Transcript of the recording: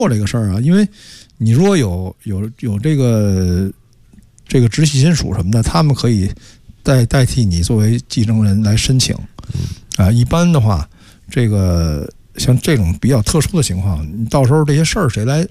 做这个事儿啊，因为你如果有这个直系亲属什么的，他们可以代替你作为继承人来申请。一般的话，这个像这种比较特殊的情况，你到时候这些事儿谁来